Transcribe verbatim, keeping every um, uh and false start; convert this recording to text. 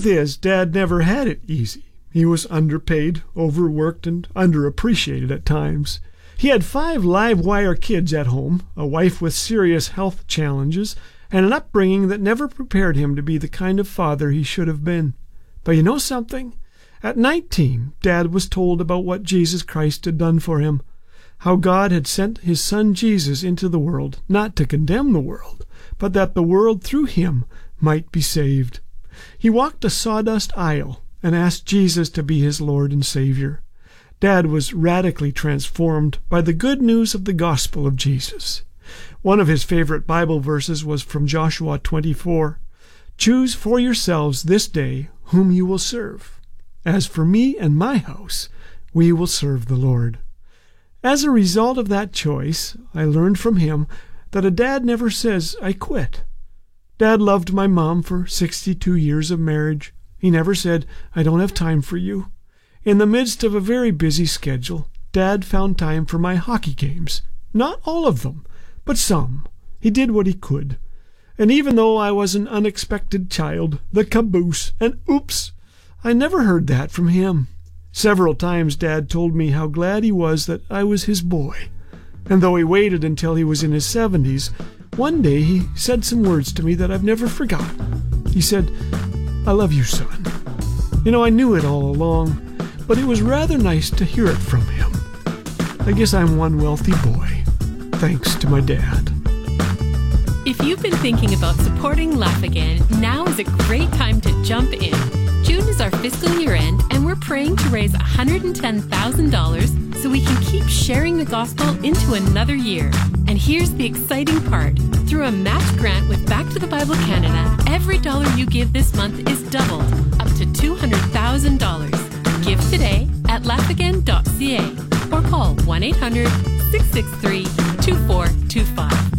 truth is, Dad never had it easy. He was underpaid, overworked, and underappreciated at times. He had five live wire kids at home, a wife with serious health challenges, and an upbringing that never prepared him to be the kind of father he should have been. But you know something? At nineteen, Dad was told about what Jesus Christ had done for him, how God had sent his son Jesus into the world, not to condemn the world, but that the world through him might be saved. He walked a sawdust aisle and asked Jesus to be his Lord and Savior. Dad was radically transformed by the good news of the gospel of Jesus. One of his favorite Bible verses was from Joshua twenty-four. Choose for yourselves this day whom you will serve. As for me and my house, we will serve the Lord. As a result of that choice, I learned from him that a dad never says, I quit. Dad loved my mom for sixty-two years of marriage. He never said, I don't have time for you. In the midst of a very busy schedule, Dad found time for my hockey games. Not all of them, but some. He did what he could. And even though I was an unexpected child, the caboose, and oops, I never heard that from him. Several times Dad told me how glad he was that I was his boy. And though he waited until he was in his seventies, one day he said some words to me that I've never forgotten. He said, I love you, son. You know, I knew it all along, but it was rather nice to hear it from him. I guess I'm one wealthy boy, thanks to my dad. If you've been thinking about supporting Laugh Again, now is a great time to jump in. June is our fiscal year end, and we're praying to raise one hundred ten thousand dollars so we can keep sharing the gospel into another year. And here's the exciting part. Through a match grant with Back to the Bible Canada, every dollar you give this month is doubled, up to two hundred thousand dollars. Give today at laugh again dot c a or call one eight hundred, six six three, two four two five.